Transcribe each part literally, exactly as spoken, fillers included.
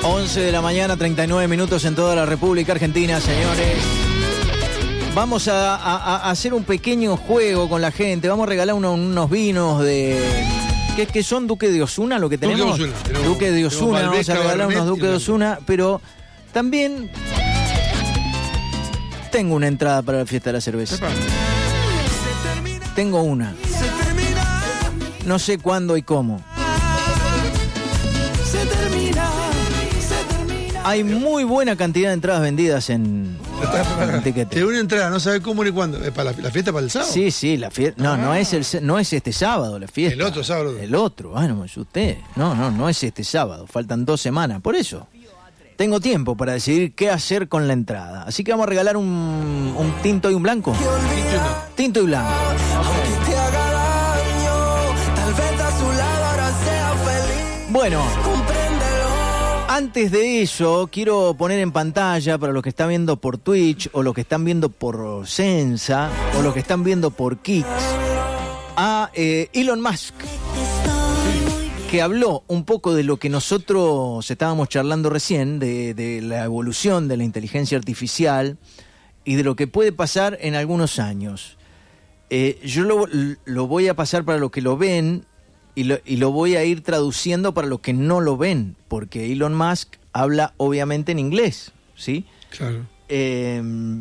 once de la mañana, treinta y nueve minutos en toda la República Argentina, señores. Vamos a, a, a hacer un pequeño juego con la gente. Vamos a regalar uno, unos vinos de... ¿Qué, qué son? ¿Duque de Osuna lo que tenemos? Duque de Osuna. Tenemos, Duque de Osuna. Vamos a regalar unos Duque de Osuna, pero también tengo una entrada para la fiesta de la cerveza. Tengo una. No sé cuándo y cómo. Hay muy buena cantidad de entradas vendidas en, en Tiquete. De una entrada, no sabe cómo ni cuándo. ¿Es para la, la fiesta para el sábado? Sí, sí, la fiesta. No, ah. no es el, no es este sábado la fiesta. El otro sábado. El otro, bueno, usted. No, no, no es este sábado. Faltan dos semanas. Por eso tengo tiempo para decidir qué hacer con la entrada. Así que vamos a regalar un, un tinto y un blanco. Tinto y blanco. Bueno. Antes de eso, quiero poner en pantalla para los que están viendo por Twitch, o los que están viendo por Sensa, o los que están viendo por Kicks, a eh, Elon Musk, que habló un poco de lo que nosotros estábamos charlando recién, de, de la evolución de la inteligencia artificial y de lo que puede pasar en algunos años. Eh, yo lo, lo voy a pasar para los que lo ven, Y lo, y lo voy a ir traduciendo para los que no lo ven, porque Elon Musk habla obviamente en inglés, ¿sí? Claro. Eh,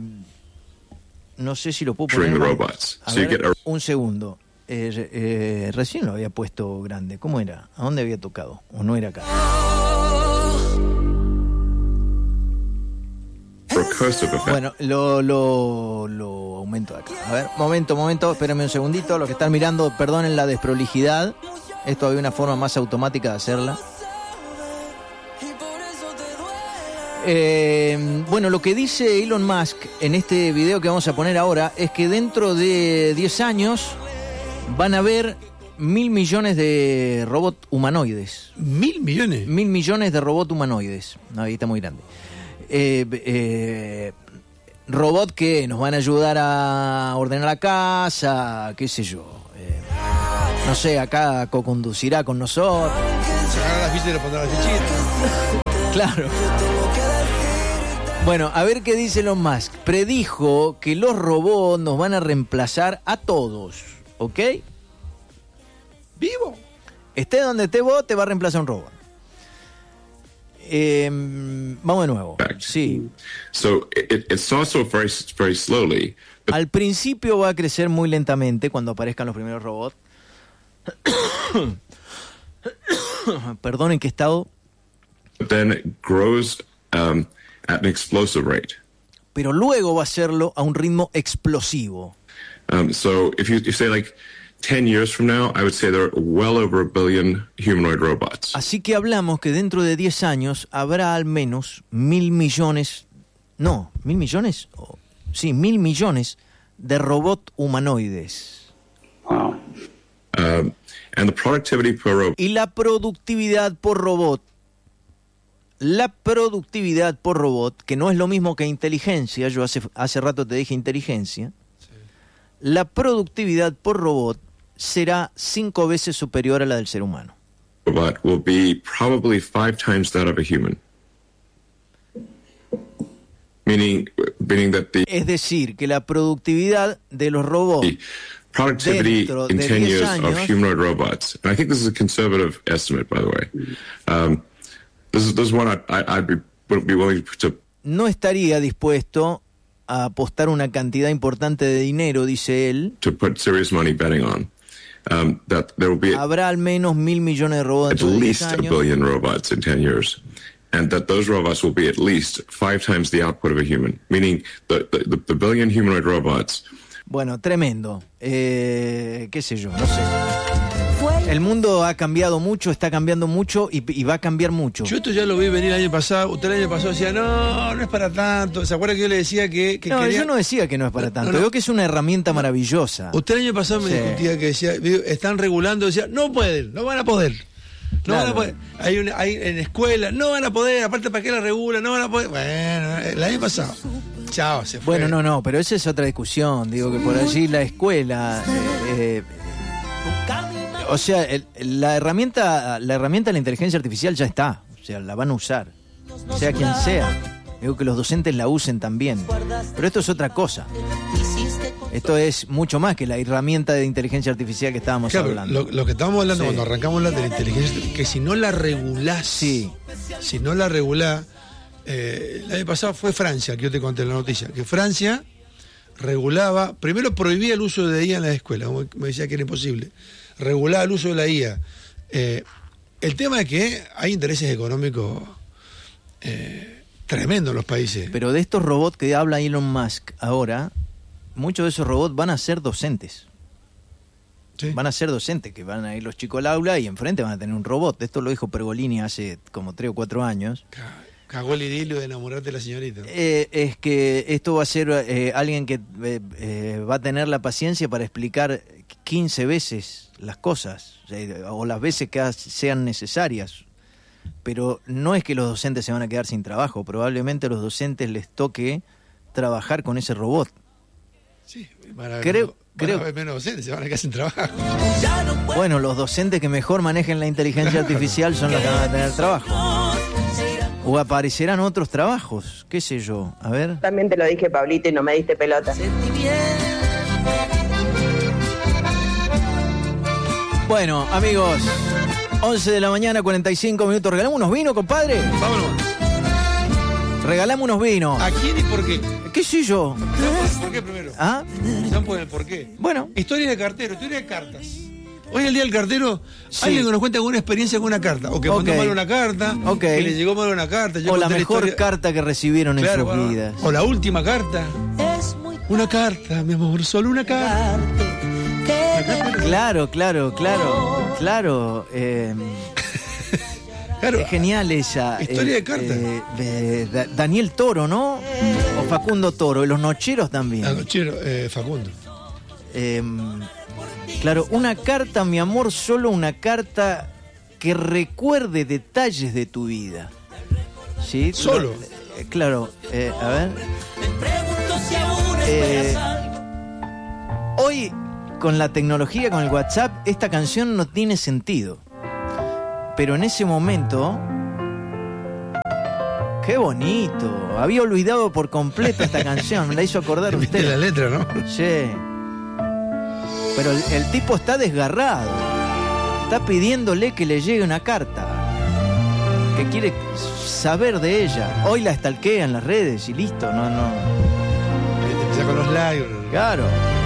no sé si lo puedo poner. A so ver, a... Un segundo. Eh, eh, recién lo había puesto grande. ¿Cómo era? ¿A dónde había tocado? ¿O no era acá? Bueno, lo, lo, lo aumento acá. A ver, momento, momento, espérame un segundito. Los que están mirando, perdonen la desprolijidad. Esto hay una forma más automática de hacerla. Eh, bueno, lo que dice Elon Musk en este video que vamos a poner ahora es que dentro de diez años van a haber mil millones de robots humanoides. ¿Mil millones? Mil millones de robots humanoides. No, ahí está muy grande. Eh, eh, robots que nos van a ayudar a ordenar la casa, qué sé yo. Eh, no sé, acá co-conducirá con nosotros. Se agarra la ficha y le pondrá la fichita. Claro. Bueno, a ver qué dice Elon Musk. Predijo que los robots nos van a reemplazar a todos, ¿ok? ¿Vivo? Esté donde esté vos, te va a reemplazar un robot. Eh, vamos de nuevo. Sí. So it, it's also very, very slowly. But... Al principio va a crecer muy lentamente cuando aparezcan los primeros robots. Perdón, ¿en qué estado? But then it grows um, at an explosive rate. Pero luego va a hacerlo a un ritmo explosivo. Um, so if you, you say like ten years from now, I would say there are well over a billion humanoid robots. Así que hablamos que dentro de diez años habrá al menos mil millones, no, mil millones, oh, sí, mil millones de robots humanoides. Wow. Um, and the productivity per robot. Y la productividad por robot, la productividad por robot, que no es lo mismo que inteligencia, yo hace, hace rato te dije inteligencia, sí. La productividad por robot será cinco veces superior a la del ser humano. Robot will be probably five times that of a human. Meaning, meaning that the es decir, que la productividad de los robots productivity in ten years años, of humanoid robots, and I think this is a conservative estimate, by the way. Um, this is this is one I, I, I'd be, would be willing to. No estaría dispuesto a apostar una cantidad importante de dinero, dice él. To put serious money betting on. Um, that there will be. Habrá al menos mil millones de robots. At least a billion robots in ten years. And that those robots will be at least five times the output of a human. Meaning the the, the billion humanoid robots. Bueno, tremendo. Eh, qué sé yo, no sé. El mundo ha cambiado mucho, está cambiando mucho y, y va a cambiar mucho. Yo esto ya lo vi venir el año pasado. Usted el año pasado decía, no, no es para tanto. ¿Se acuerda que yo le decía que, que no, quería... yo no decía que no es para tanto. No, no. Digo que es una herramienta maravillosa. Usted el año pasado me sí. discutía que decía, están regulando, decía, no pueden, no van a poder. No claro. van a poder. Hay, una, hay en escuela, no van a poder, aparte para qué la regulan, no van a poder. Bueno, el año pasado. Chao, se fue. Bueno, no, no, pero esa es otra discusión. Digo que por allí la escuela, eh, eh, o sea, el, la herramienta, la herramienta de la inteligencia artificial ya está, o sea, la van a usar. sea quien sea. Digo que los docentes la usen también. Pero esto es otra cosa. Esto es mucho más que la herramienta de inteligencia artificial que estábamos claro, hablando. Lo, lo que estábamos hablando sí. cuando arrancamos la de la inteligencia, que si no la regulás, sí. si no la regulás, eh, el año pasado fue Francia, que yo te conté en la noticia, que Francia regulaba, primero prohibía el uso de I A en las escuelas, como me decía que era imposible, regulaba el uso de la I A. Eh, el tema es que hay intereses económicos eh, tremendos en los países. Pero de estos robots que habla Elon Musk ahora, muchos de esos robots van a ser docentes. ¿Sí? Van a ser docentes, que van a ir los chicos al aula y enfrente van a tener un robot. Esto lo dijo Pergolini hace como tres o cuatro años. Cagó el idilio de enamorarte de la señorita. Eh, es que esto va a ser eh, alguien que eh, eh, va a tener la paciencia para explicar quince veces las cosas, o, sea, o las veces que sean necesarias. Pero no es que los docentes se van a quedar sin trabajo. Probablemente a los docentes les toque trabajar con ese robot. Sí, van a creo, van creo... a haber menos docentes, se van a quedar sin trabajo. Bueno, los docentes que mejor manejen la inteligencia artificial son los que van a tener trabajo. O aparecerán otros trabajos, qué sé yo, a ver. También te lo dije, Pablito, y no me diste pelota. Bueno, amigos, once de la mañana, cuarenta y cinco minutos. ¿Regalamos unos vinos, compadre? Vámonos. Regalamos unos vinos. ¿A quién y por qué? ¿Qué sé yo? ¿Por qué primero? ¿Ah? ¿Saben por el por qué? Bueno. Historia de cartero, historia de cartas. Hoy es el día del cartero, sí. Alguien que nos cuente alguna experiencia con una carta. O que okay. mandó mal una carta, okay. que le llegó mal una carta. Yo o la mejor la carta que recibieron claro, en sus bueno, vidas. O la última carta. Una carta, mi amor, solo una carta. Claro, claro, claro, claro. Eh, claro. Es genial esa. Historia eh, de carta. Eh, de, de Daniel Toro, ¿no? O Facundo Toro, y los Nocheros también. Los Nocheros, eh, Facundo. Eh, claro, una carta, mi amor, solo una carta que recuerde detalles de tu vida. ¿Sí? Solo. Eh, claro, eh, a ver. Eh, hoy, con la tecnología, con el WhatsApp, esta canción no tiene sentido. Pero en ese momento... ¡Qué bonito! Había olvidado por completo esta canción, me la hizo acordar usted. ¿Viste la letra, no? Sí. Pero el, el tipo está desgarrado. Está pidiéndole que le llegue una carta. Que quiere saber de ella. Hoy la stalkea en las redes y listo, no, no. Empieza con los likes. Claro.